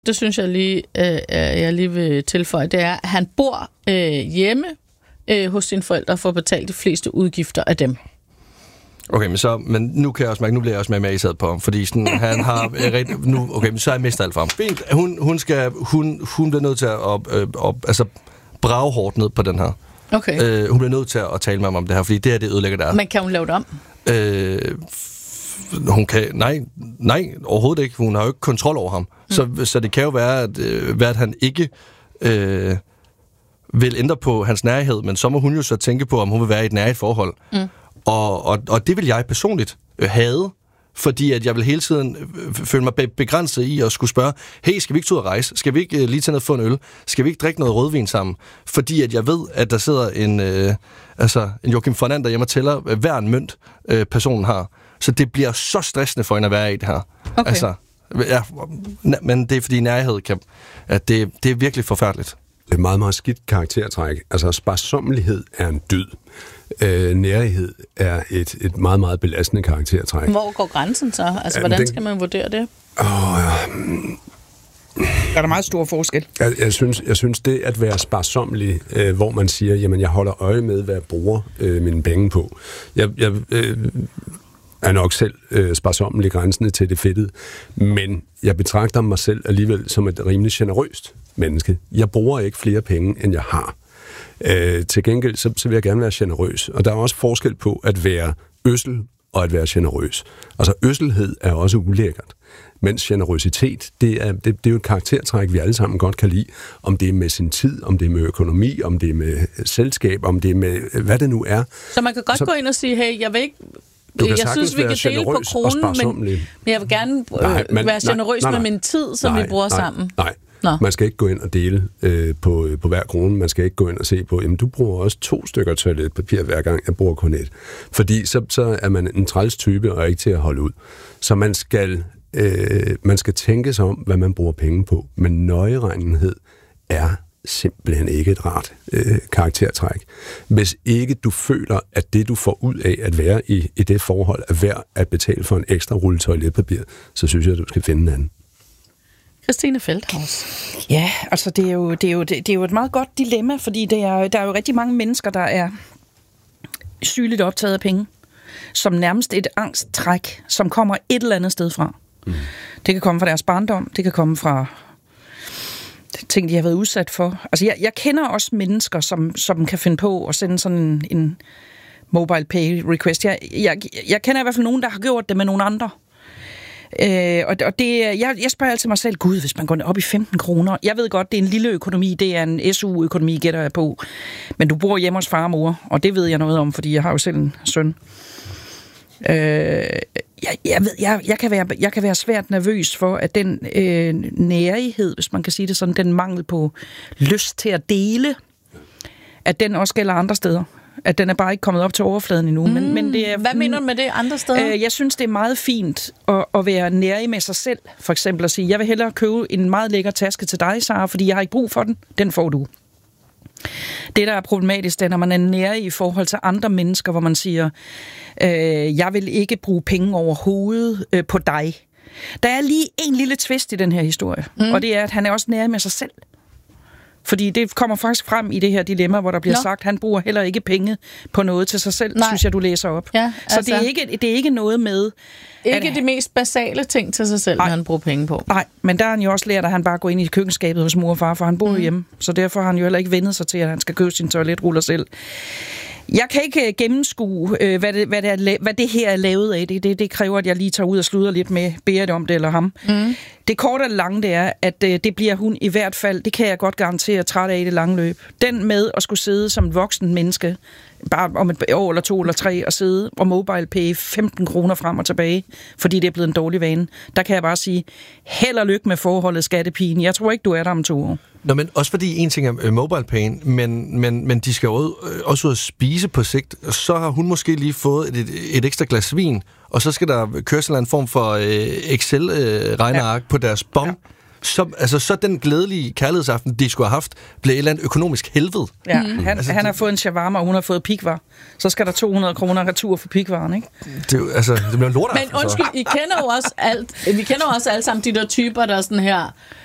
Det synes jeg lige vil tilføje, det er, at han bor hjemme hos sine forældre for at betale de fleste udgifter af dem. Okay, men nu kan jeg også mærke, nu bliver jeg også mere isad på ham, fordi sådan, han har nu, okay, men så er jeg mistet alt for ham. Fint, hun bliver nødt til at brage hårdt ned på den her. Okay. Hun bliver nødt til at tale med ham om det her, fordi det her, det ødelægger der. Men kan hun lave det om? Hun kan, nej, overhovedet ikke. Hun har jo ikke kontrol over ham. Så det kan jo være, at han ikke vil ændre på hans nærhed, men så må hun jo så tænke på, om hun vil være i et nærligt forhold. Og det vil jeg personligt have, fordi at jeg vil hele tiden føle mig begrænset i at skulle spørge, hey, skal vi ikke tage ud og rejse? Skal vi ikke lige tage ned og få en øl? Skal vi ikke drikke noget rødvin sammen? Fordi at jeg ved, at der sidder en Joachim von And hjemme og tæller hver en mønt, personen har. Så det bliver så stressende for hende at være i det her. Okay. Men det er fordi nærhed at det er virkelig forfærdeligt. Det er meget, meget skidt karaktertræk. Altså, sparsommelighed er en dyd. Nærighed er et meget, meget belastende karaktertræk. Hvor går grænsen så? Altså, hvordan skal man vurdere det? Der er der meget stor forskel. Jeg synes det at være sparsommelig, hvor man siger, jamen, jeg holder øje med, hvad jeg bruger mine penge på. Jeg er nok selv sparsommelig grænsende til det fedtede, men jeg betragter mig selv alligevel som et rimelig generøst menneske. Jeg bruger ikke flere penge, end jeg har. Til gengæld, så vil jeg gerne være generøs. Og der er også forskel på at være ødsel og at være generøs. Altså, ødselhed er også ulækkert. Mens generøsitet, det er jo et karaktertræk, vi alle sammen godt kan lide. Om det er med sin tid, om det er med økonomi, om det er med selskab, om det er med hvad det nu er. Så man kan godt gå ind og sige, hey, jeg vil ikke... Jeg synes, vi kan dele på kronen, men jeg vil gerne være generøs med min tid, som vi bruger sammen. Nej. Man skal ikke gå ind og dele på hver krone. Man skal ikke gå ind og se på, jamen du bruger også 2 stykker toiletpapir hver gang, jeg bruger kun 1. Fordi så er man en træls type og ikke til at holde ud. Så man skal tænke sig om, hvad man bruger penge på. Men nøjeregnenhed er simpelthen ikke et rart karaktertræk. Hvis ikke du føler, at det du får ud af at være i det forhold er værd at betale for en ekstra rulle toiletpapir, så synes jeg, at du skal finde en anden. Christine Feldhaus. Ja, altså det er jo et meget godt dilemma, fordi der er jo rigtig mange mennesker, der er sygeligt optaget af penge, som nærmest et angsttræk, som kommer et eller andet sted fra. Det kan komme fra deres barndom, det kan komme fra ting, de har været udsat for. Altså jeg kender også mennesker, som kan finde på at sende sådan en mobile pay request. Jeg kender i hvert fald nogen, der har gjort det med nogle andre. Og det, jeg spørger altid mig selv, gud, hvis man går op i 15 kroner. Jeg ved godt, det er en lille økonomi, det er en SU-økonomi, gætter jeg på. Men du bor hjemme hos far og mor, og det ved jeg noget om, fordi jeg har jo selv en søn. Jeg kan være svært nervøs for, at den nærighed, hvis man kan sige det sådan, den mangel på lyst til at dele, at den også gælder andre steder. At den er bare ikke kommet op til overfladen endnu. Men det er, hvad mener du med det andre steder? Jeg synes, det er meget fint at være nærig med sig selv. For eksempel at sige, jeg vil hellere købe en meget lækker taske til dig, Sara, fordi jeg har ikke brug for den. Den får du. Det, der er problematisk, det er, når man er nærig i forhold til andre mennesker, hvor man siger, jeg vil ikke bruge penge overhovedet på dig. Der er lige en lille twist i den her historie, og det er, at han er også nærig med sig selv. Fordi det kommer faktisk frem i det her dilemma, hvor der bliver sagt, at han bruger heller ikke penge på noget til sig selv, synes jeg, du læser op. Ja, altså, så det er ikke noget med... Ikke de mest basale ting til sig selv, når han bruger penge på. Nej, men der har han jo også lært, at han bare går ind i køkkenskabet hos mor og far, for han bor hjemme. Så derfor har han jo heller ikke vendet sig til, at han skal købe sin toiletruller selv. Jeg kan ikke gennemskue, hvad det her er lavet af. Det kræver, at jeg lige tager ud og sluder lidt med Berit om det eller ham. Det korte og lange, det er, at det bliver hun i hvert fald, det kan jeg godt garantere, træt af i det lange løb. Den med at skulle sidde som et voksen menneske, bare om et år eller 2 eller 3, og sidde og mobile pay 15 kroner frem og tilbage, fordi det er blevet en dårlig vane. Der kan jeg bare sige, held og lykke med forholdet, skattepigen. Jeg tror ikke, du er der om 2 år. Nå, men også fordi en ting er mobile pay, men de skal jo også ud at spise på sigt. Så har hun måske lige fået et ekstra glas vin, og så skal der køres en form for Excel-regneark på deres bon. Ja. Så den glædelige kærlighedsaften, de skulle have haft, blev et eller andet økonomisk helvede. Ja, han har fået en shawarma, og hun har fået pikvar. Så skal der 200 kroner retur for pikvaren, ikke? Det bliver en lortaften. Men undskyld, vi kender jo også alle sammen de der typer, der er sådan her...